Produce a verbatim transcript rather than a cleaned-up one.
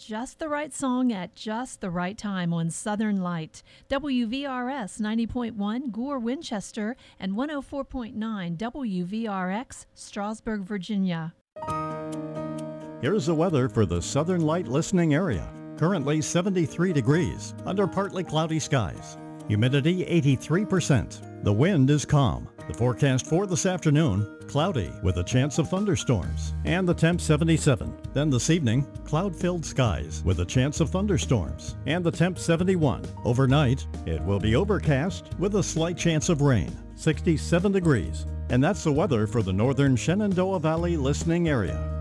just the right song at just the right time on Southern Light. W V R S ninety point one Gore, Winchester, and one oh four point nine W V R X, Strasburg, Virginia. Here's the weather for the Southern Light listening area. Currently seventy-three degrees under partly cloudy skies. Humidity eighty-three percent. The wind is calm. The forecast for this afternoon, cloudy with a chance of thunderstorms. And the temp seventy-seven. Then this evening, cloud-filled skies with a chance of thunderstorms. And the temp seventy-one. Overnight, it will be overcast with a slight chance of rain. sixty-seven degrees. And that's the weather for the northern Shenandoah Valley listening area.